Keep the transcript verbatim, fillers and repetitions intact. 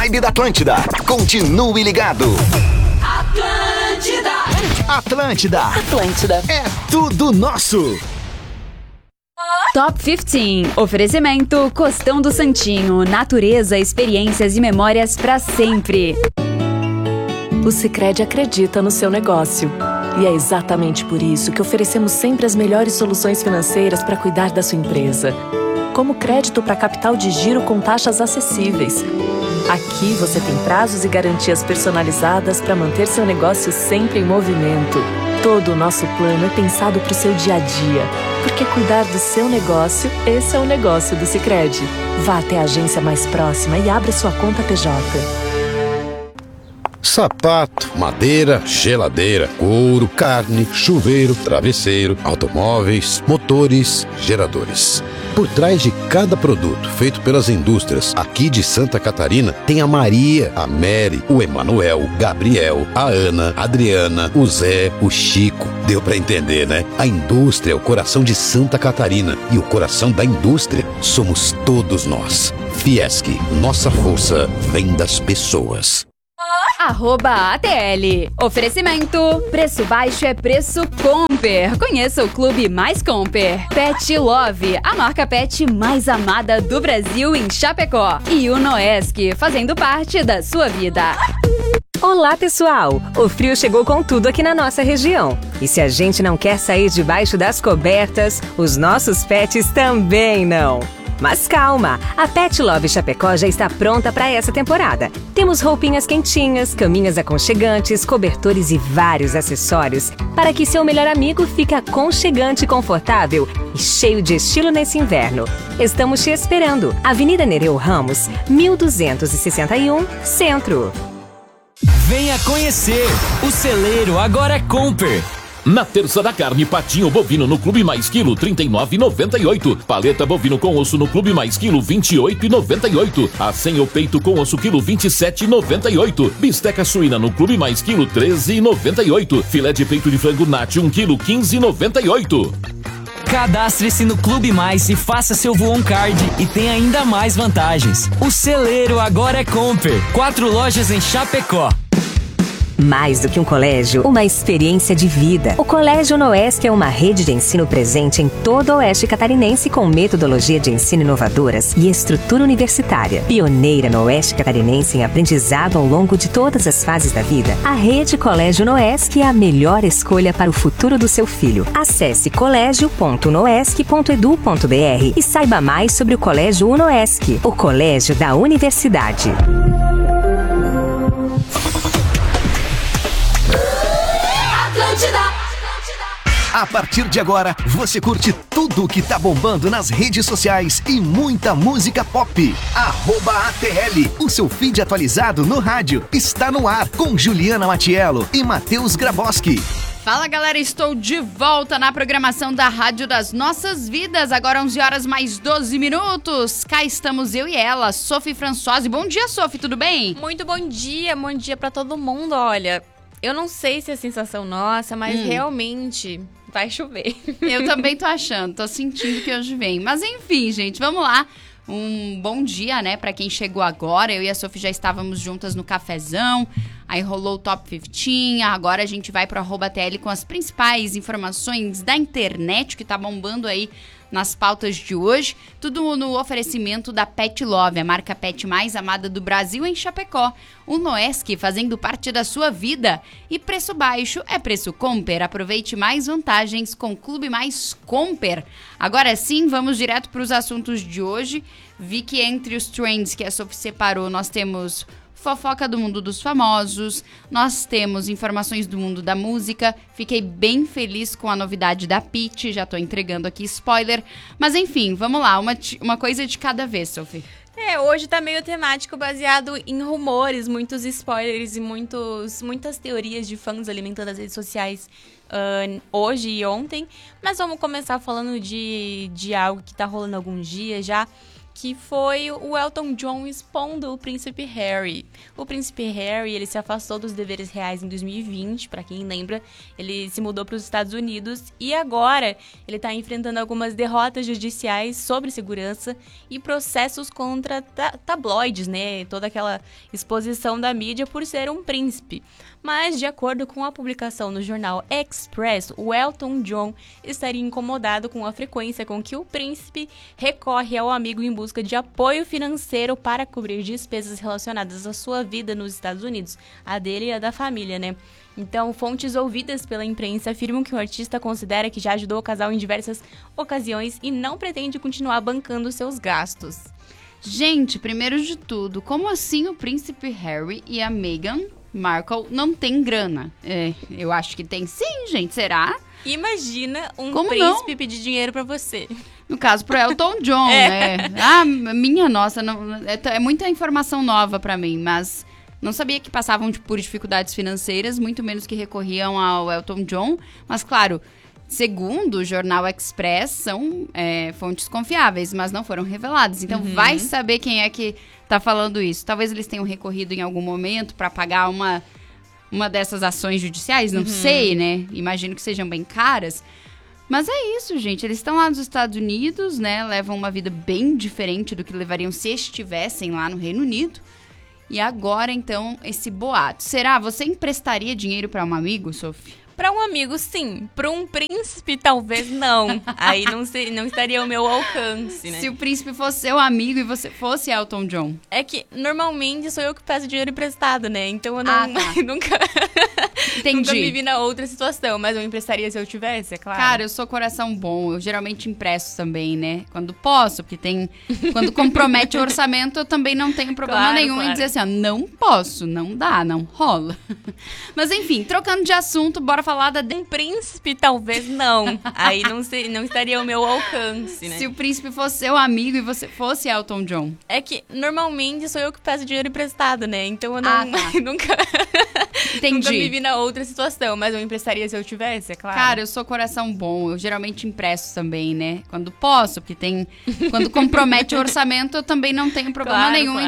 Vibe da Atlântida. Continue ligado. Atlântida. Atlântida. Atlântida. É tudo nosso. Top quinze. Oferecimento Costão do Santinho. Natureza, experiências e memórias pra sempre. O Sicredi acredita no seu negócio. E é exatamente por isso que oferecemos sempre as melhores soluções financeiras para cuidar da sua empresa. Como crédito para capital de giro com taxas acessíveis. Aqui você tem prazos e garantias personalizadas para manter seu negócio sempre em movimento. Todo o nosso plano é pensado para o seu dia a dia. Porque cuidar do seu negócio, esse é o negócio do Sicredi. Vá até a agência mais próxima e abra sua conta P J. Sapato, madeira, geladeira, couro, carne, chuveiro, travesseiro, automóveis, motores, geradores. Por trás de cada produto feito pelas indústrias aqui de Santa Catarina, tem a Maria, a Mary, o Emanuel, Gabriel, a Ana, a Adriana, o Zé, o Chico. Deu pra entender, né? A indústria é o coração de Santa Catarina e o coração da indústria somos todos nós. Fiesc, nossa força vem das pessoas. Arroba A T L. Oferecimento. Preço baixo é preço Comper. Conheça o clube mais Comper. Pet Love, a marca pet mais amada do Brasil em Chapecó. E o Noesc, fazendo parte da sua vida. Olá, pessoal! O frio chegou com tudo aqui na nossa região. E se a gente não quer sair debaixo das cobertas, os nossos pets também não. Mas calma, a Pet Love Chapecó já está pronta para essa temporada. Temos roupinhas quentinhas, caminhas aconchegantes, cobertores e vários acessórios para que seu melhor amigo fique aconchegante e confortável e cheio de estilo nesse inverno. Estamos te esperando. Avenida Nereu Ramos, mil duzentos e sessenta e um, Centro. Venha conhecer! O celeiro agora é Comper. Na terça da carne, patinho bovino no Clube Mais Quilo, trinta e nove reais e noventa e oito. Paleta bovino com osso no Clube Mais Quilo, vinte e oito reais e noventa e oito. Acém ou peito com osso quilo, vinte e sete reais e noventa e oito. Bisteca suína no Clube Mais Quilo, treze reais e noventa e oito. Filé de peito de frango nati, um quilo, quinze reais e noventa e oito. Cadastre-se no Clube Mais e faça seu Voon Card e tem ainda mais vantagens. O celeiro agora é Comper. Quatro lojas em Chapecó. Mais do que um colégio, uma experiência de vida. O Colégio Noesc é uma rede de ensino presente em todo o oeste catarinense com metodologia de ensino inovadoras e estrutura universitária. Pioneira no oeste catarinense em aprendizado ao longo de todas as fases da vida, a rede Colégio Noesc é a melhor escolha para o futuro do seu filho. Acesse colégio ponto noesc ponto edu ponto br e saiba mais sobre o Colégio Unoesc, o colégio da universidade. A partir de agora, você curte tudo que tá bombando nas redes sociais e muita música pop. Arroba A T L, o seu feed atualizado no rádio, está no ar com Juliana Matiello e Matheus Graboski. Fala, galera, estou de volta na programação da Rádio das Nossas Vidas, agora onze horas mais doze minutos. Cá estamos eu e ela, Sophie Françoise. Bom dia, Sophie, tudo bem? Muito bom dia, bom dia pra todo mundo. Olha, eu não sei se é sensação nossa, mas Hum. realmente vai chover. Eu também tô achando, tô sentindo que hoje vem. Mas enfim, gente, vamos lá. Um bom dia, né, pra quem chegou agora. Eu e a Sophie já estávamos juntas no cafezão. Aí rolou o Top quinze. Agora a gente vai pro arroba T L com as principais informações da internet que tá bombando aí nas pautas de hoje. Tudo no oferecimento da Pet Love, a marca pet mais amada do Brasil em Chapecó. O Noesc fazendo parte da sua vida. E preço baixo é preço Comper. Aproveite mais vantagens com o Clube Mais Comper. Agora sim, vamos direto para os assuntos de hoje. Vi que entre os trends que a Sophie separou, nós temos fofoca do mundo dos famosos, nós temos informações do mundo da música. Fiquei bem feliz com a novidade da Pitty, já tô entregando aqui spoiler. Mas enfim, vamos lá, uma, uma coisa de cada vez, Sophie. É, hoje tá meio temático, baseado em rumores, muitos spoilers e muitos, muitas teorias de fãs alimentando as redes sociais uh, hoje e ontem. Mas vamos começar falando de, de algo que tá rolando há alguns dias já, que foi o Elton John expondo o Príncipe Harry. O Príncipe Harry, ele se afastou dos deveres reais em dois mil e vinte, para quem lembra, ele se mudou para os Estados Unidos e agora ele está enfrentando algumas derrotas judiciais sobre segurança e processos contra ta- tabloides, né? Toda aquela exposição da mídia por ser um príncipe. Mas, de acordo com a publicação no jornal Express, o Elton John estaria incomodado com a frequência com que o príncipe recorre ao amigo em busca de apoio financeiro para cobrir despesas relacionadas à sua vida nos Estados Unidos, a dele e a da família, né? Então, fontes ouvidas pela imprensa afirmam que o artista considera que já ajudou o casal em diversas ocasiões e não pretende continuar bancando seus gastos. Gente, primeiro de tudo, como assim o príncipe Harry e a Meghan Markle não tem grana? É, eu acho que tem sim, gente. Será? Imagina um Como príncipe não? pedir dinheiro pra você. No caso, pro Elton John, É. né? Ah, minha nossa, não, é, é muita informação nova pra mim, mas não sabia que passavam de- por dificuldades financeiras, muito menos que recorriam ao Elton John. Mas, claro, segundo o jornal Express, são é, fontes confiáveis, mas não foram reveladas. Então, vai saber quem é que tá falando isso. Talvez eles tenham recorrido em algum momento pra pagar uma, uma dessas ações judiciais, não sei, né? Imagino que sejam bem caras. Mas é isso, gente. Eles estão lá nos Estados Unidos, né? Levam uma vida bem diferente do que levariam se estivessem lá no Reino Unido. E agora, então, esse boato. Será? Você emprestaria dinheiro pra um amigo, Sophie? Pra um amigo, sim. Pra um príncipe, talvez não. Aí não, seria, não estaria ao meu alcance, né? Se o príncipe fosse seu amigo e você fosse Elton John. É que, normalmente, sou eu que peço dinheiro emprestado, né? Então, eu não, Ah, tá. nunca, Entendi. nunca me vi na outra situação. Mas eu emprestaria se eu tivesse, é claro. Cara, eu sou coração bom. Eu geralmente empresto também, né? Quando posso, porque tem... Quando compromete o orçamento, eu também não tenho problema Claro, nenhum claro. em dizer assim, ó, não posso, não dá, não rola. Mas enfim, trocando de assunto, bora falar da... Um príncipe, talvez não. Aí não, seria, não estaria ao meu alcance, né? Se o príncipe fosse seu amigo e você fosse Elton John. É que, normalmente, sou eu que peço dinheiro emprestado, né? Então, eu não, Ah, tá. nunca, Entendi. nunca me vi na outra situação. Mas eu emprestaria se eu tivesse, é claro. Cara, eu sou coração bom. Eu geralmente empresto também, né? Quando posso, porque tem... Quando compromete o orçamento, eu também não tenho problema Claro, nenhum em claro.